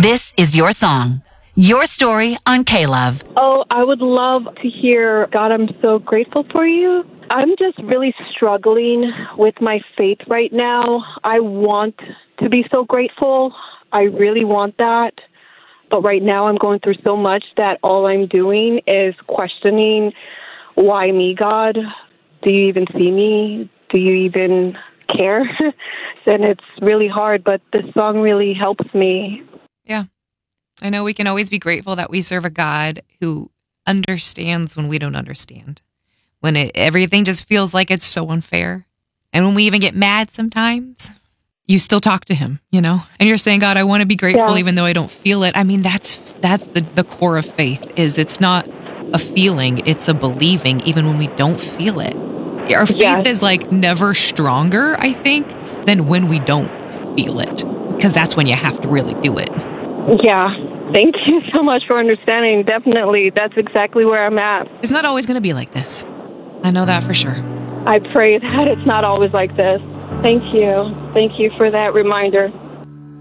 This is your song, your story on K-Love. Oh, I would love to hear, God, I'm so grateful for you. I'm just really struggling with my faith right now. I want to be so grateful. I really want that. But right now I'm going through so much that all I'm doing is questioning, why me, God? Do you even see me? Do you even care? And it's really hard, but this song really helps me. Yeah. I know we can always be grateful that we serve a God who understands when we don't understand. When everything just feels like it's so unfair. And when we even get mad sometimes, you still talk to him, you know? And you're saying, God, I want to be grateful even though I don't feel it. I mean, that's the core of faith, is it's not a feeling, it's a believing even when we don't feel it. Our faith is like never stronger, I think, than when we don't feel it. Because that's when you have to really do it. Yeah. Thank you so much for understanding. Definitely. That's exactly where I'm at. It's not always going to be like this. I know that for sure. I pray that it's not always like this. Thank you. Thank you for that reminder.